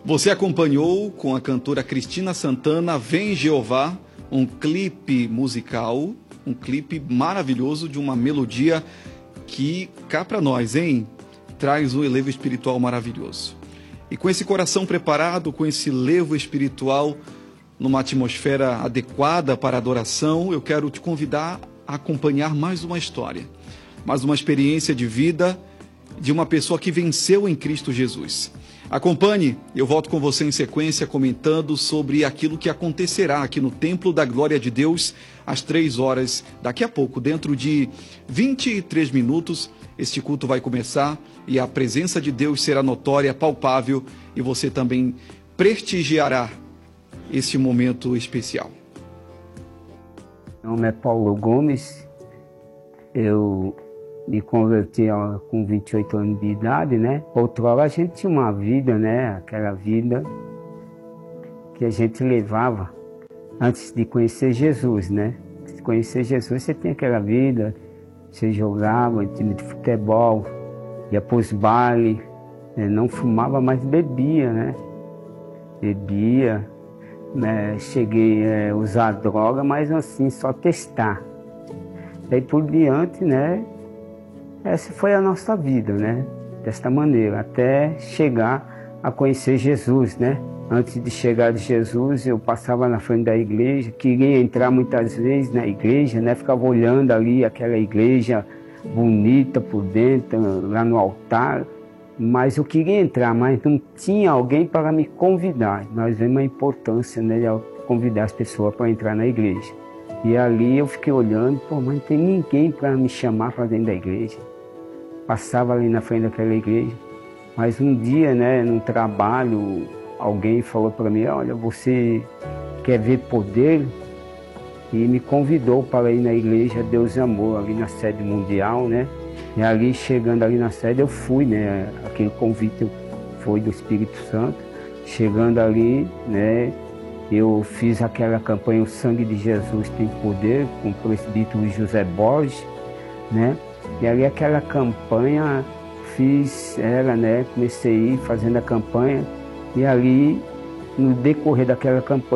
Você acompanhou com a cantora Cristina Santana, Vem Jeová, um clipe musical, um clipe maravilhoso de uma melodia que, cá para nós, hein, traz um elevo espiritual maravilhoso. E com esse coração preparado, com esse elevo espiritual, numa atmosfera adequada para a adoração, eu quero te convidar a acompanhar mais uma história, mais uma experiência de vida de uma pessoa que venceu em Cristo Jesus. Acompanhe, eu volto com você em sequência comentando sobre aquilo que acontecerá aqui no Templo da Glória de Deus às 3 horas, daqui a pouco, dentro de 23 minutos, este culto vai começar e a presença de Deus será notória, palpável, e você também prestigiará este momento especial. Meu nome é Paulo Gomes, eu me converti com 28 anos de idade, né? Outrora a gente tinha uma vida, né? Aquela vida que a gente levava antes de conhecer Jesus, né? Antes de conhecer Jesus, você tem aquela vida, você jogava time de futebol, ia para os bailes, né? Não fumava, mas bebia, né? Bebia, né? Cheguei a usar droga, mas assim, só testar. Daí por diante, né? Essa foi a nossa vida, né? Desta maneira, até chegar a conhecer Jesus, né? Antes de chegar de Jesus, eu passava na frente da igreja, queria entrar muitas vezes na igreja, né? Ficava olhando ali aquela igreja bonita por dentro, lá no altar, mas eu queria entrar, mas não tinha alguém para me convidar. Nós vemos a importância, né, de convidar as pessoas para entrar na igreja. E ali eu fiquei olhando, pô, mas não tem ninguém para me chamar para dentro da igreja. Passava ali na frente daquela igreja, mas um dia, né, no trabalho, alguém falou para mim, olha, você quer ver poder? E me convidou para ir na igreja Deus e Amor, ali na sede mundial, né? E ali, chegando ali na sede, eu fui, né? Aquele convite foi do Espírito Santo. Chegando ali, né, eu fiz aquela campanha O Sangue de Jesus Tem Poder, com o presbítero José Borges, né? E ali aquela campanha, fiz ela, né? Comecei a ir fazendo a campanha, e ali, no decorrer daquela campanha,